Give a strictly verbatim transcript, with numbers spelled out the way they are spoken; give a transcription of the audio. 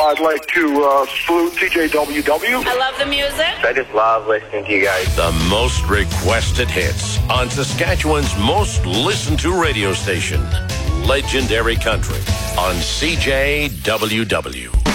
I'd like to uh, salute T J W W. I love the music. I just love listening to you guys. The most requested hits on Saskatchewan's most listened to radio station, Legendary Country, on C J W W.